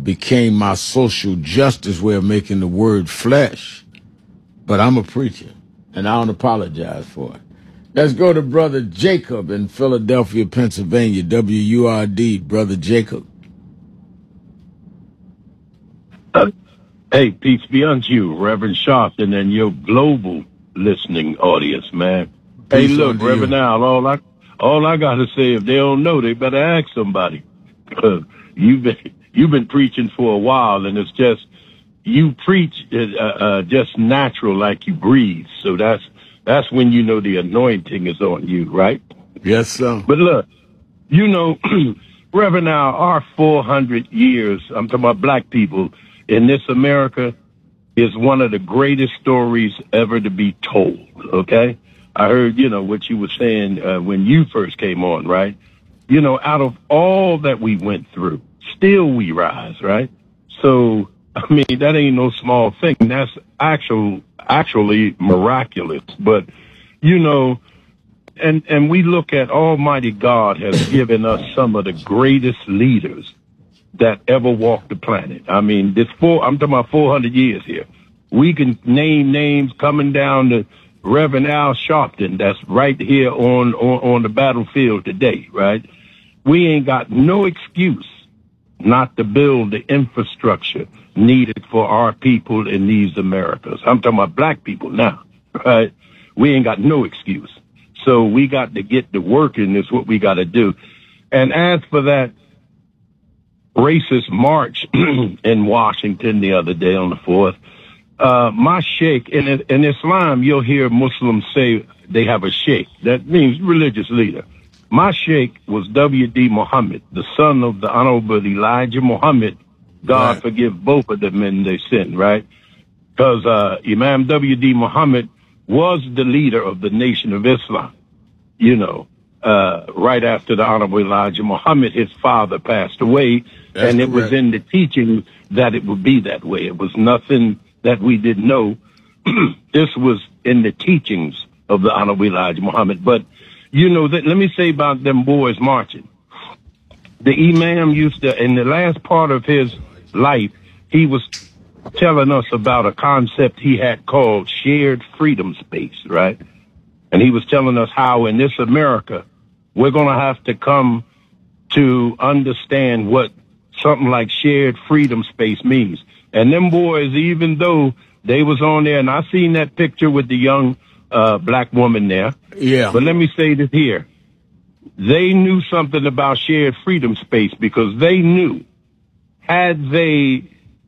became my social justice way of making the word flesh. But I'm a preacher, and I don't apologize for it. Let's go to Brother Jacob in Philadelphia, Pennsylvania, WURD, Brother Jacob. Hey, peace be unto you, Reverend Sharpton, and your global listening audience, man. Hey, look, Reverend Al, all I got to say, if they don't know, they better ask somebody. You've been preaching for a while, and it's just you preach just natural, like you breathe. So that's when you know the anointing is on you, right? Yes, sir. But look, you know, Reverend Al, our 400 years, I'm talking about black people in this America, is one of the greatest stories ever to be told, okay? I heard, you know, what you were saying when you first came on, right? You know, out of all that we went through, still we rise, right? So, I mean, that ain't no small thing. That's actually miraculous. But, you know, and we look at Almighty God has given us some of the greatest leaders that ever walked the planet. I mean, I'm talking about 400 years here. We can name names coming down to Reverend Al Sharpton, that's right here on the battlefield today, right? We ain't got no excuse not to build the infrastructure needed for our people in these Americas. I'm talking about black people now, right? We ain't got no excuse. So we got to get to work, and it's what we got to do. And as for that racist march in Washington the other day on the 4th, my sheikh, in Islam, you'll hear Muslims say they have a sheikh. That means religious leader. My sheikh was W.D. Muhammad, the son of the Honorable Elijah Muhammad. God right. Forgive both of them in their sin, right? Because Imam W.D. Muhammad was the leader of the Nation of Islam, you know, right after the Honorable Elijah Muhammad, his father passed away. That's and it correct. Was in the teaching that it would be that way. It was nothing that we didn't know. This was in the teachings of the Honorable Elijah Muhammad. But, you know, let me say about them boys marching. The Imam used to, in the last part of his life, he was telling us about a concept he had called shared freedom space, right? And he was telling us how in this America, we're going to have to come to understand what something like shared freedom space means. And them boys, even though they was on there, and I seen that picture with the young black woman there. Yeah. But let me say this here. They knew something about shared freedom space because they knew had they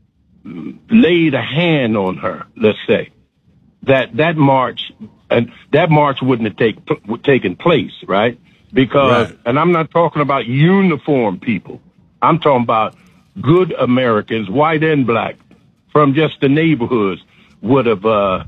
laid a hand on her, let's say, that march wouldn't have taken place, right? Because, right. And I'm not talking about uniform people. I'm talking about good Americans, white and black, from just the neighborhoods would have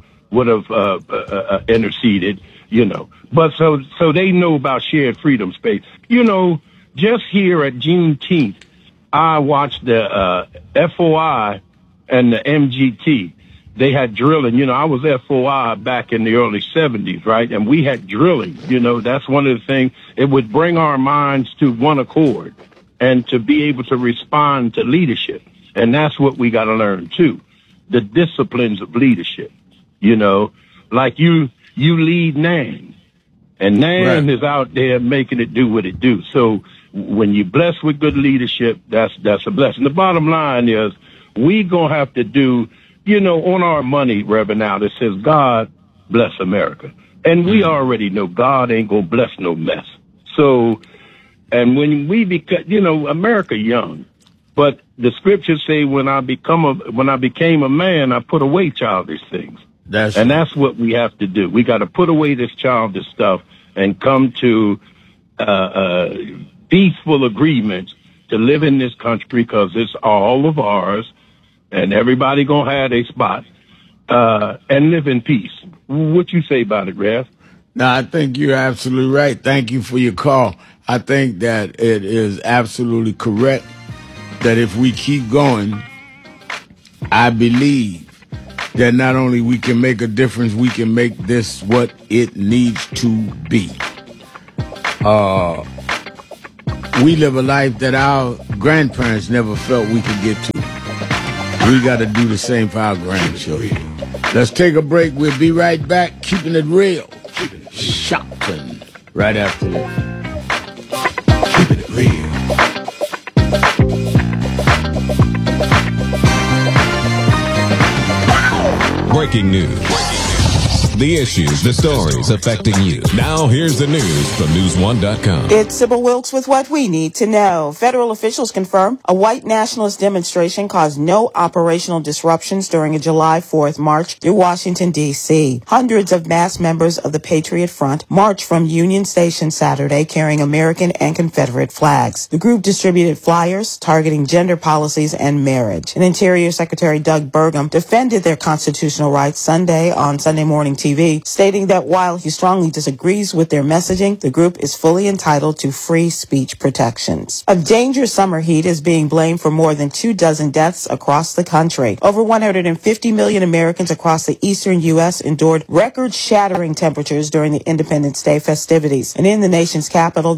interceded, you know. But so they know about shared freedom space. You know, just here at Juneteenth, I watched the FOI and the MGT. They had drilling. You know, I was FOI back in the early 70s, right? And we had drilling. You know, that's one of the things. It would bring our minds to one accord and to be able to respond to leadership. And that's what we got to learn, too. The disciplines of leadership. You know, like you lead NAN. And NAN right. is out there making it do what it do. So when you're blessed with good leadership, that's a blessing. The bottom line is we going to have to do, you know, on our money, Reverend, now that says, God bless America. And we already know God ain't going to bless no mess. So, and when we become, you know, America young, but the scriptures say when I became a man, I put away childish things. That's what we have to do. We got to put away this childish stuff and come to peaceful agreements to live in this country because it's all of ours and everybody gonna have a spot and live in peace. What you say about it, Rev? No, I think you're absolutely right. Thank you for your call. I think that it is absolutely correct that if we keep going, I believe that not only we can make a difference, we can make this what it needs to be. we live a life that our grandparents never felt we could get to. We got to do the same for our grandchildren. Let's take a break. We'll be right back, keeping it real. Shocking. Right after this. Keeping it real. Breaking news. The issues, the stories affecting you. Now here's the news from News1.com. It's Sybil Wilkes with what we need to know. Federal officials confirm a white nationalist demonstration caused no operational disruptions during a July 4th march through Washington, D.C. Hundreds of mass members of the Patriot Front marched from Union Station Saturday carrying American and Confederate flags. The group distributed flyers targeting gender policies and marriage. And Interior Secretary Doug Burgum defended their constitutional rights Sunday on Sunday Morning TV, stating that while he strongly disagrees with their messaging, the group is fully entitled to free speech protections. A dangerous summer heat is being blamed for more than 24 deaths across the country. Over 150 million Americans across the eastern U.S. endured record-shattering temperatures during the Independence Day festivities. And in the nation's capital,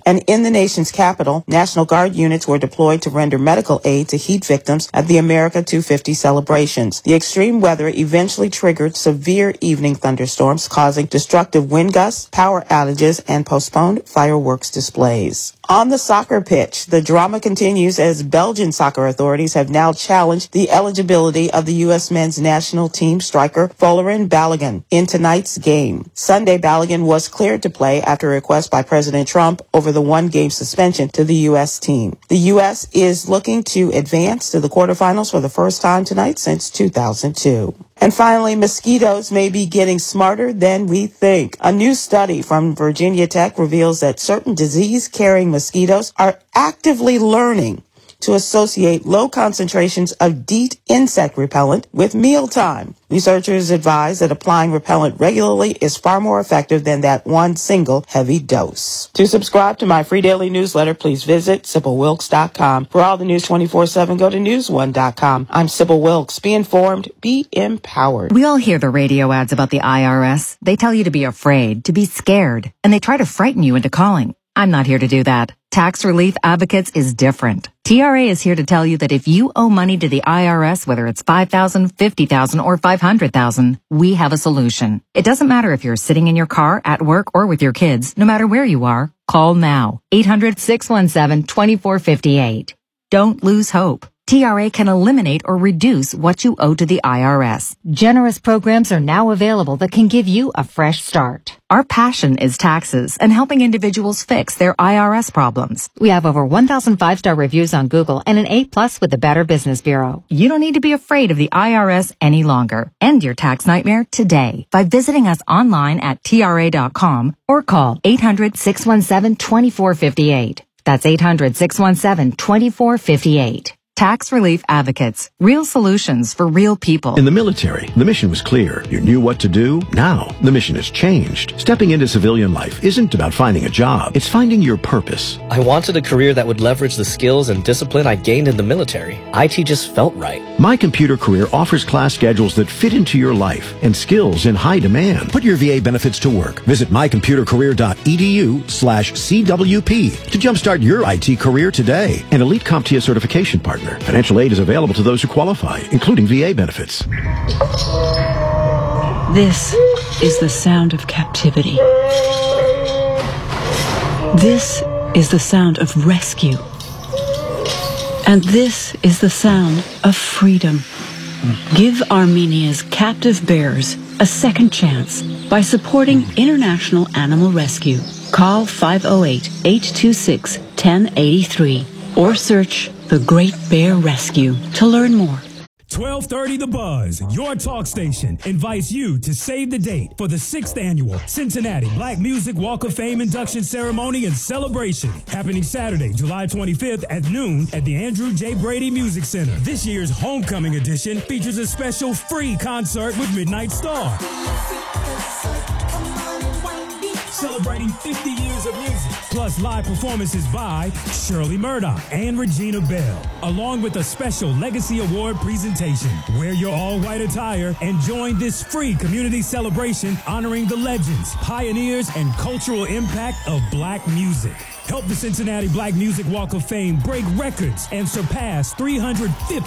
National Guard units were deployed to render medical aid to heat victims at the America 250 celebrations. The extreme weather eventually triggered severe evening thunderstorms, causing destructive wind gusts, power outages, and postponed fireworks displays. On the soccer pitch, the drama continues as Belgian soccer authorities have now challenged the eligibility of the U.S. men's national team striker Folarin Balogun in tonight's game. Sunday, Balogun was cleared to play after a request by President Trump over the one-game suspension to the U.S. team. The U.S. is looking to advance to the quarterfinals for the first time tonight since 2002. And finally, mosquitoes may be getting smarter than we think. A new study from Virginia Tech reveals that certain disease-carrying mosquitoes are actively learning to associate low concentrations of DEET insect repellent with mealtime. Researchers advise that applying repellent regularly is far more effective than that one single heavy dose. To subscribe to my free daily newsletter, please visit SybilWilkes.com. For all the news 24/7, go to News1.com. I'm Sybil Wilkes. Be informed, be empowered. We all hear the radio ads about the IRS. They tell you to be afraid, to be scared, and they try to frighten you into calling. I'm not here to do that. Tax Relief Advocates is different. TRA is here to tell you that if you owe money to the IRS, whether it's $5,000, $50,000, or $500,000, we have a solution. It doesn't matter if you're sitting in your car, at work, or with your kids. No matter where you are, call now. 800-617-2458. Don't lose hope. TRA can eliminate or reduce what you owe to the IRS. Generous programs are now available that can give you a fresh start. Our passion is taxes and helping individuals fix their IRS problems. We have over 1,000 5-star reviews on Google and an A+ with the Better Business Bureau. You don't need to be afraid of the IRS any longer. End your tax nightmare today by visiting us online at TRA.com or call 800-617-2458. That's 800-617-2458. Tax Relief Advocates. Real solutions for real people. In the military, the mission was clear. You knew what to do. Now, the mission has changed. Stepping into civilian life isn't about finding a job. It's finding your purpose. I wanted a career that would leverage the skills and discipline I gained in the military. IT just felt right. My Computer Career offers class schedules that fit into your life and skills in high demand. Put your VA benefits to work. Visit mycomputercareer.edu/CWP to jumpstart your IT career today. An elite CompTIA certification partner. Financial aid is available to those who qualify, including VA benefits. This is the sound of captivity. This is the sound of rescue. And this is the sound of freedom. Give Armenia's captive bears a second chance by supporting International Animal Rescue. Call 508-826-1083 or search The Great Bear Rescue to learn more. 1230 The Buzz, your talk station, invites you to save the date for the 6th annual Cincinnati Black Music Walk of Fame induction ceremony and celebration, happening Saturday, July 25th at noon at the Andrew J. Brady Music Center. This year's homecoming edition features a special free concert with Midnight Star. celebrating 50 years of music, plus live performances by Shirley Murdoch and Regina Bell, along with a special Legacy Award presentation. Wear your all-white attire and join this free community celebration honoring the legends, pioneers, and cultural impact of black music. Help the Cincinnati Black Music Walk of Fame break records and surpass 350